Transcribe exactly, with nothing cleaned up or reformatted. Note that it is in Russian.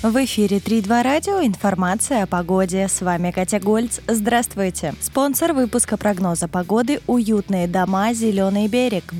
В эфире три два радио. Информация о погоде. С вами Катя Гольц. Здравствуйте. Спонсор выпуска прогноза погоды — уютные дома «Зеленый берег».